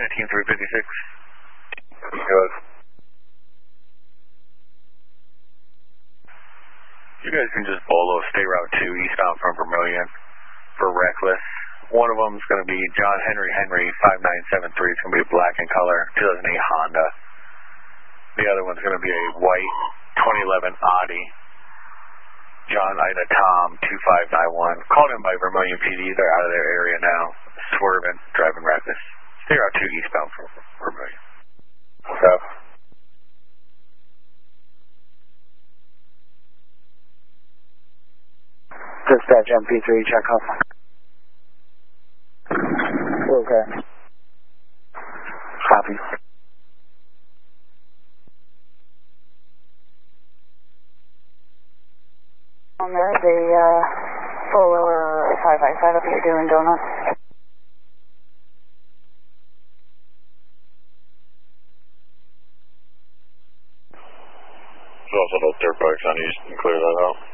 China Team 356. Good. You guys can just bolo stay route 2 eastbound from Vermilion for reckless. One of them is going to be John Henry 5973. It's going to be black in color, 2008 Honda. The other one's going to be a white 2011 Audi. John Ida Tom 2591. Called in by Vermilion PD. They're out of their area now. Swerving, driving reckless. Stay route 2 eastbound from Vermilion. Okay. Dispatch MP3, check off. Okay. Copy. On there, the 4-wheeler 5x5 up here doing donuts. There's also no dirt bikes on East, and clear that out.